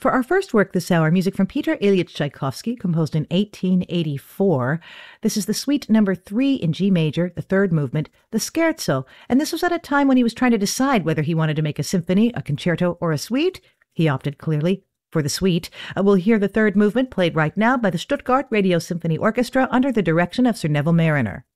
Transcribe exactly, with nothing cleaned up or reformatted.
For our first work this hour, music from Peter Ilyich Tchaikovsky, composed in eighteen eighty-four. This is the Suite number three in G major, the third movement, the Scherzo, and this was at a time when he was trying to decide whether he wanted to make a symphony, a concerto, or a suite. He opted clearly for the suite. Uh, we'll hear the third movement played right now by the Stuttgart Radio Symphony Orchestra under the direction of Sir Neville Marriner.